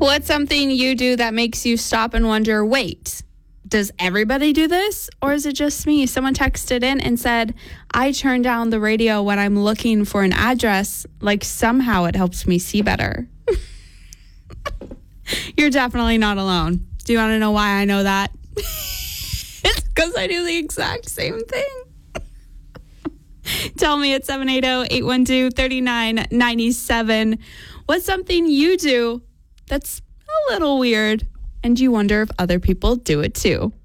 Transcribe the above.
What's something you do that makes you stop and wonder, wait, does everybody do this? Or is it just me? Someone texted in and said, I turn down the radio when I'm looking for an address, like somehow it helps me see better. You're definitely not alone. Do you want to know why I know that? It's because I do the exact same thing. Tell me at 780-812-3997. What's something you do that's a little weird and you wonder if other people do it too?